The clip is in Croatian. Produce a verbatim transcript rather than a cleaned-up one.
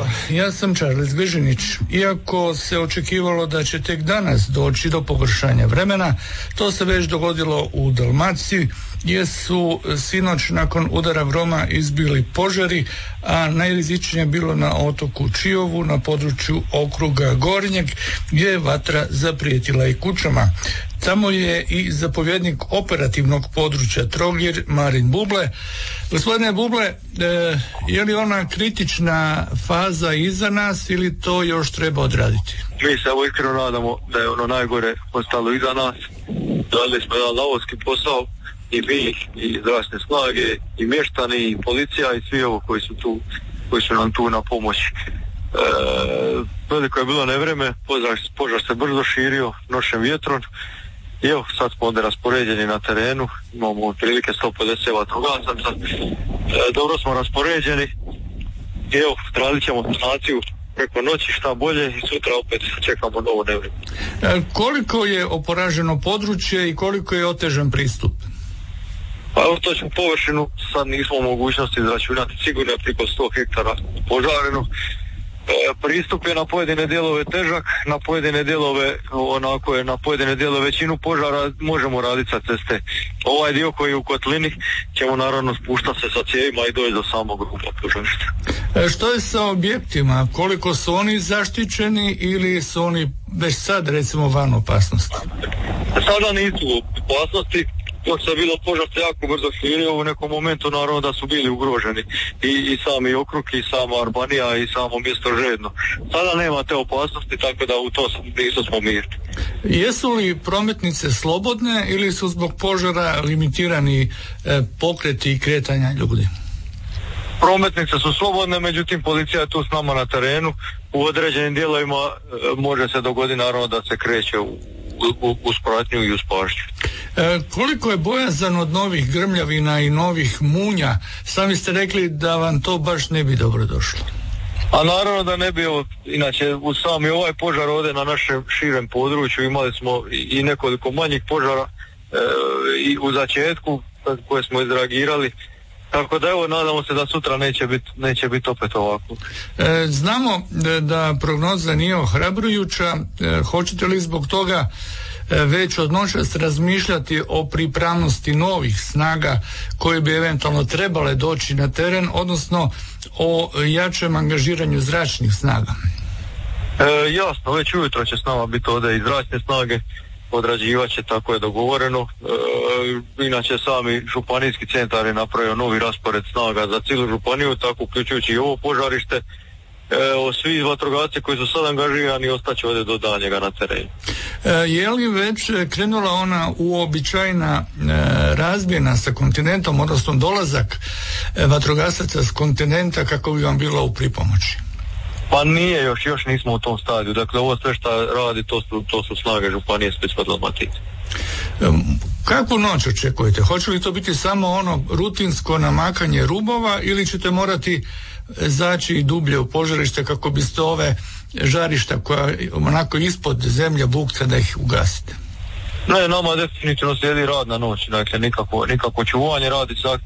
ja sam Charles Gvižinić. Iako se očekivalo da će tek danas doći do pogoršanja vremena, to se već dogodilo u Dalmaciji, gdje su sinoć nakon udara groma izbili požari, a najrizičnije je bilo na otoku Čiovu na području okruga Gornjeg, gdje je vatra zaprijetila i kućama. Tamo je i zapovjednik operativnog područja Trogir, Marin Buble. Gospodine Buble, e, je li ona kritična faza iza nas ili to još treba odraditi? Mi se evo iskreno nadamo da je ono najgore ostalo iza nas. Radili smo jedan lavovski posao, i mi, i zdravstvene snage, i mještani, i policija, i svi ovo koji su tu, koji su nam tu na pomoć. E, veliko je bilo nevreme, požar, požar se brzo širio nošem vjetrom. I evo, sad smo onda raspoređeni na terenu, imamo otprilike sto pedeset vatrogasaca, e, dobro smo raspoređeni i evo, radit ćemo sanaciju preko noći šta bolje i sutra opet čekamo novo nevrijeme. E, koliko je oporaženo područje i koliko je otežan pristup? Pa evo, točnu površinu sad nismo u mogućnosti izračunati, sigurno je preko sto hektara požareno. E, pristup je na pojedine dijelove težak, na pojedine dijelove onako je, na pojedine dijelove većinu požara možemo raditi sa ceste. Ovaj dio koji je u kotlini ćemo naravno spuštati se sa cijevima i doći do samog grupa požarišta. E, što je sa objektima? Koliko su oni zaštićeni ili su oni već sad recimo van opasnosti? Sada nisu u opasnosti. Dok se bilo požar se jako brzo širio, u nekom momentu naravno da su bili ugroženi i, i sami okrug i sama Arbanija i samo mjesto Žedno. Sada nema te opasnosti, tako da u to nisu smo mirni. Jesu li prometnice slobodne ili su zbog požara limitirani e, pokreti i kretanja ljudi? Prometnice su slobodne, međutim policija je tu s nama na terenu. U određenim dijelovima e, može se dogoditi naravno da se kreće u U, uz pratnju i uz pažnju. E, koliko je bojazan od novih grmljavina i novih munja? Sami ste rekli da vam to baš ne bi dobro došlo. A naravno da ne bi, evo, inače u sami ovaj požar ovdje na našem širem području imali smo i, i nekoliko manjih požara e, i u začetku koje smo izreagirali. Tako da evo, nadamo se da sutra neće biti neće biti opet ovako. E, znamo da, da prognoza nije ohrabrujuća. E, hoćete li zbog toga e, već od noćas razmišljati o pripravnosti novih snaga koje bi eventualno trebale doći na teren, odnosno o jačem angažiranju zračnih snaga? E, jasno, već ujutro će s nama biti ovdje i zračne snage, odrađivat će, tako je dogovoreno. E, inače sami županijski centar je napravio novi raspored snaga za cijelu županiju, tako uključujući i ovo požarište. E, svi vatrogasci koji su sad angažirani ostaće ovdje do danjega na terenu. E, je li već krenula ona uobičajena e, razmjena sa kontinentom, odnosno dolazak e, vatrogasaca s kontinenta kako bi vam bilo u pripomoći? Pa nije još, još nismo u tom stadiju. Dakle, ovo sve što radi, to su, to su snage županije Splitsko-dalmatinske. Kakvu noć očekujete? Hoće li to biti samo ono rutinsko namakanje rubova ili ćete morati zaći i dublje u požarište kako biste ove žarišta koja onako ispod zemlje bukta da ih ugasite? Ne, nama definitivno slijedi rad na noć. Dakle, nikako, nikako čuvanje, radi se